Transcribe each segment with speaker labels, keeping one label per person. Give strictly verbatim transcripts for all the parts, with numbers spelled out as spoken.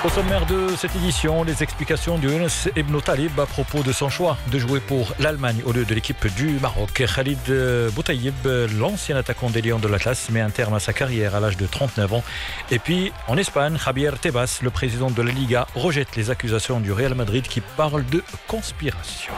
Speaker 1: Au sommaire de cette édition, les explications de Younes Ibn Talib à propos de son choix de jouer pour l'Allemagne au lieu de l'équipe du Maroc. Khalid Boutayeb, l'ancien attaquant des Lions de l'Atlas, met un terme à sa carrière à l'âge de trente-neuf ans. Et puis, en Espagne, Javier Tebas, le président de la Liga, rejette les accusations du Real Madrid qui parle de conspiration.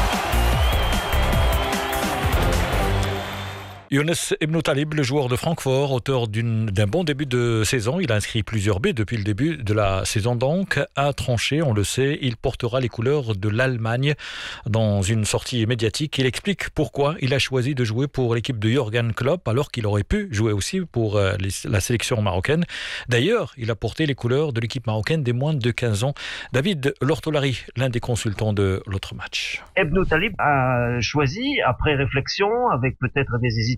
Speaker 1: Younes Ibn Talib, le joueur de Francfort, auteur d'une, d'un bon début de saison, il a inscrit plusieurs buts depuis le début de la saison donc, a tranché, on le sait, il portera les couleurs de l'Allemagne dans une sortie médiatique. Il explique pourquoi il a choisi de jouer pour l'équipe de Jürgen Klopp alors qu'il aurait pu jouer aussi pour la sélection marocaine. D'ailleurs, il a porté les couleurs de l'équipe marocaine des moins de quinze ans. David Lortolari, l'un des consultants de l'autre match.
Speaker 2: Ibn Talib a choisi, après réflexion, avec peut-être des hésitations,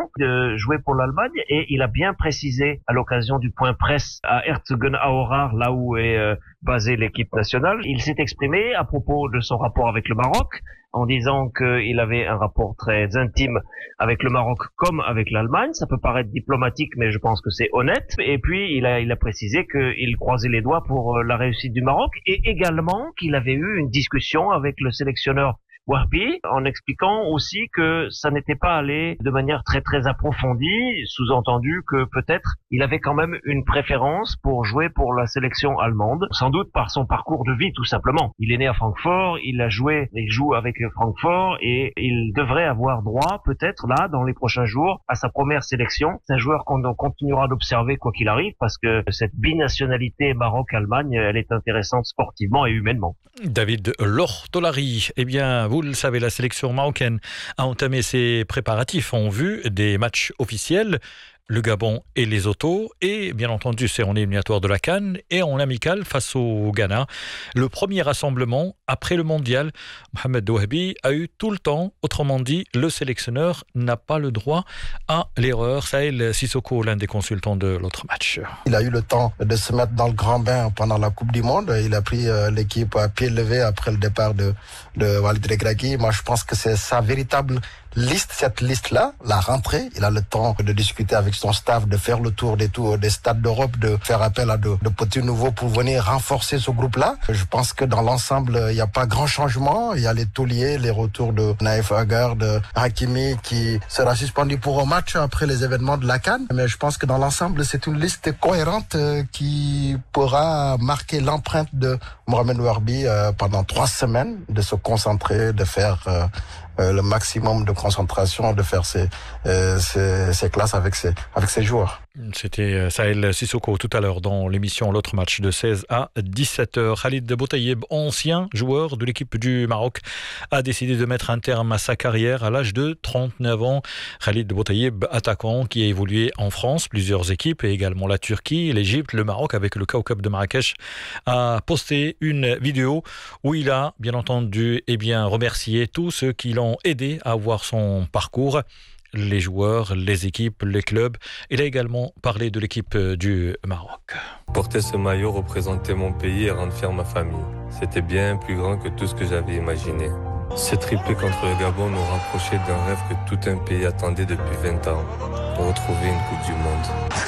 Speaker 2: de jouer pour l'Allemagne, et il a bien précisé à l'occasion du point presse à Herzogenaurach, là où est euh, basée l'équipe nationale. Il s'est exprimé à propos de son rapport avec le Maroc en disant qu'il avait un rapport très intime avec le Maroc comme avec l'Allemagne. Ça peut paraître diplomatique, mais je pense que c'est honnête. Et puis il a, il a précisé qu'il croisait les doigts pour la réussite du Maroc, et également qu'il avait eu une discussion avec le sélectionneur Wahbi, en expliquant aussi que ça n'était pas allé de manière très très approfondie, sous-entendu que peut-être il avait quand même une préférence pour jouer pour la sélection allemande, sans doute par son parcours de vie tout simplement. Il est né à Francfort, il a joué, il joue avec Francfort, et il devrait avoir droit peut-être là dans les prochains jours à sa première sélection. C'est un joueur qu'on continuera d'observer quoi qu'il arrive, parce que cette binationalité Maroc-Allemagne, elle est intéressante sportivement et humainement.
Speaker 1: David Lortolari, eh bien vous le savez, la sélection marocaine a entamé ses préparatifs en vue des matchs officiels, le Gabon et les Lesotho, et bien entendu c'est en éliminatoire de la CAN et en amical face au Ghana. Le premier rassemblement après le mondial, Mohamed Wahbi a eu tout le temps, autrement dit le sélectionneur n'a pas le droit à l'erreur. Saël Sissoko, l'un des consultants de l'autre match.
Speaker 3: Il a eu le temps de se mettre dans le grand bain pendant la Coupe du Monde. Il a pris euh, l'équipe à pied levé après le départ de, de Walid Regragui. Moi je pense que c'est sa véritable liste, cette liste-là, la rentrée. Il a le temps de discuter avec son staff, de faire le tour des tours des stades d'Europe, de faire appel à de, de petits nouveaux pour venir renforcer ce groupe-là. Je pense que dans l'ensemble, il n'y a pas grand changement. Il y a les tauliers, les retours de Naïf Agar, de Hakimi qui sera suspendu pour un match après les événements de la CAN. Mais je pense que dans l'ensemble, c'est une liste cohérente qui pourra marquer l'empreinte de Mohamed Wahbi pendant trois semaines, de se concentrer, de faire euh, Euh, le maximum de concentration, de faire ses, euh, ses, ses classes avec ses, avec ses joueurs.
Speaker 1: C'était Saël Sissoko tout à l'heure dans l'émission L'autre match de seize à dix-sept heures. Khalid Boutayeb, ancien joueur de l'équipe du Maroc, a décidé de mettre un terme à sa carrière à l'âge de trente-neuf ans. Khalid Boutayeb, attaquant qui a évolué en France, plusieurs équipes, et également la Turquie, l'Égypte, le Maroc avec le Kawkab de Marrakech, a posté une vidéo où il a bien entendu eh bien, remercié tous ceux qui l'ont aidé à avoir son parcours, les joueurs, les équipes, les clubs. Il a également parlé de l'équipe du Maroc.
Speaker 4: Porter ce maillot représentait mon pays et rendre fier ma famille. C'était bien plus grand que tout ce que j'avais imaginé. Ce triplé contre le Gabon nous rapprochait d'un rêve que tout un pays attendait depuis vingt ans, retrouver une Coupe du Monde.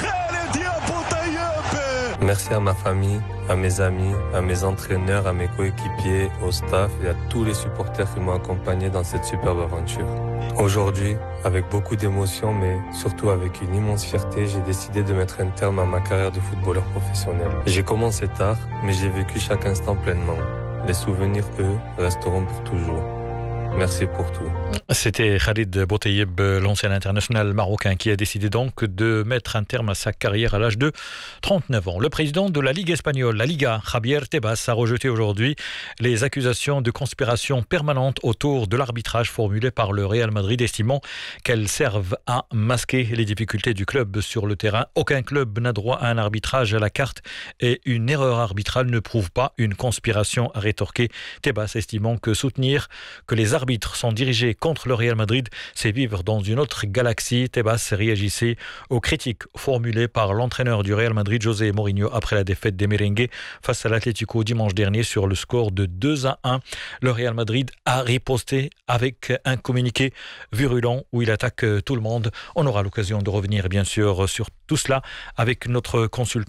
Speaker 4: Merci à ma famille, à mes amis, à mes entraîneurs, à mes coéquipiers, au staff et à tous les supporters qui m'ont accompagné dans cette superbe aventure. Aujourd'hui, avec beaucoup d'émotion, mais surtout avec une immense fierté, j'ai décidé de mettre un terme à ma carrière de footballeur professionnel. J'ai commencé tard, mais j'ai vécu chaque instant pleinement. Les souvenirs, eux, resteront pour toujours. Merci pour tout.
Speaker 1: C'était Khalid Boutayeb, l'ancien international marocain, qui a décidé donc de mettre un terme à sa carrière à l'âge de trente-neuf ans. Le président de la Ligue espagnole, la Liga, Javier Tebas, a rejeté aujourd'hui les accusations de conspiration permanente autour de l'arbitrage formulé par le Real Madrid, estimant qu'elles servent à masquer les difficultés du club sur le terrain. Aucun club n'a droit à un arbitrage à la carte et une erreur arbitrale ne prouve pas une conspiration, a rétorqué Tebas, estimant que soutenir que les arbitres sont dirigés contre le Real Madrid, c'est vivre dans une autre galaxie. Tebas réagissait aux critiques formulées par l'entraîneur du Real Madrid, José Mourinho, après la défaite des Merengues face à l'Atlético dimanche dernier sur le score de deux à un. Le Real Madrid a riposté avec un communiqué virulent où il attaque tout le monde. On aura l'occasion de revenir bien sûr sur tout cela avec notre consultant